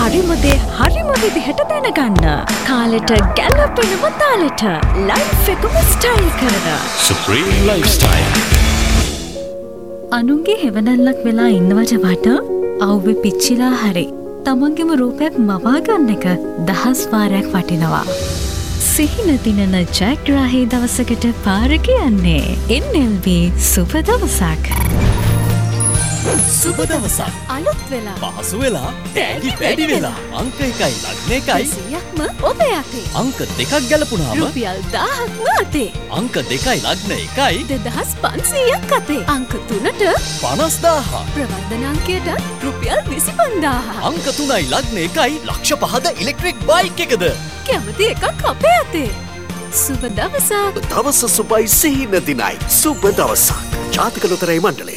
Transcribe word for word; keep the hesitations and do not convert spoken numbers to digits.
හරිමදේ හරිම විදිහට දැනගන්න. කාලෙට ගැලපෙනම තාලෙට ලයිෆ් එකම ස්ටයිල් කරන Supreme Lifestyle. අනුන්ගේ හෙවණැල්ලක් වෙලා ඉන්නවට වඩා අවුවේ පිච්චිලා හරි තමන්ගේම රූපයක් මවා ගන්න එක දහස් වාරයක් වටිනවා. සිහින දිනන ජයග්‍රාහී දවසකට පාර කියන්නේ එන් එල් බී සුබ දවසක්. සුබ දවසක්. අලුත් වෙලා පහසු වෙලා ටැගි වැඩි වෙලා අංක එකයි ලග්න එකයි සියයක්ම ඔබේ අතේ. අංක දෙකක් ගැලපුණාම රුපියල් දහයක්ම අතේ. අංක දෙකයි ලග්න එකයි දෙදහස් පන්සීයක් අතේ. අංක තුනට පනස් දාහ. ප්‍රවර්ධන අංකයට රුපියල් විසි පන්දාහ. අංක තුනයි ලග්න එකයි ලක්ෂ පහද ඉලෙක්ට්‍රික් බයික් එකද. කැමති එකක් අපේ අතේ. සුබ දවසක්. දවස සුබයි සිහින දිනයි සුබ දවසක්. ජාතික ලොතරැයි මණ්ඩලය.